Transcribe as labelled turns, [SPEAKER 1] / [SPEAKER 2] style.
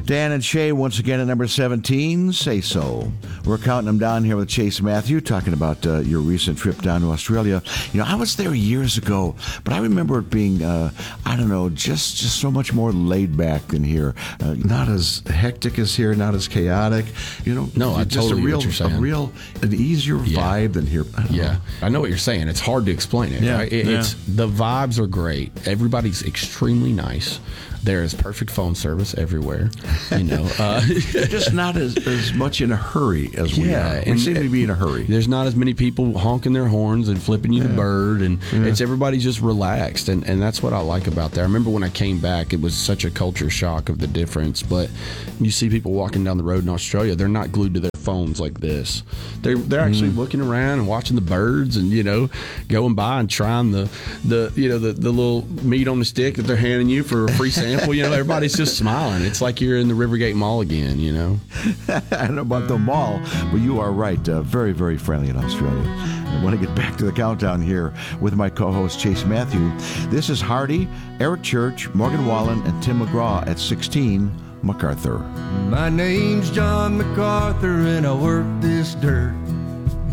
[SPEAKER 1] Dan and Shay once again at number 17, Say So. We're counting them down here with Chase Matthew, talking about your recent trip down to Australia. You know, I was there years ago, but I remember it being, just so much more laid back than here. Not as hectic as here, not as chaotic. You know,
[SPEAKER 2] no, I
[SPEAKER 1] just
[SPEAKER 2] totally get what you're saying.
[SPEAKER 1] An easier vibe than here.
[SPEAKER 2] I know what you're saying. It's hard to explain it.
[SPEAKER 1] Yeah,
[SPEAKER 2] right? It's the vibes are great. Everybody's extremely nice. There is perfect phone service everywhere. You know,
[SPEAKER 1] they're just not as much in a hurry as we are. We seem to be in a hurry.
[SPEAKER 2] There's not as many people honking their horns and flipping you the bird, and it's everybody's just relaxed, and that's what I like about that. I remember when I came back, it was such a culture shock of the difference. But you see people walking down the road in Australia, they're not glued to their phones like this. They're actually looking around and watching the birds, and going by and trying the little meat on the stick that they're handing you for a free sample. Everybody's just smiling. It's like you're in the Rivergate Mall again.
[SPEAKER 1] I don't know about the mall, but you are right. Very, very friendly in Australia. I want to get back to the countdown here with my co-host Chase Matthew. This is Hardy, Eric Church, Morgan Wallen, and Tim McGraw at 16. MacArthur.
[SPEAKER 3] My name's John MacArthur, and I work this dirt.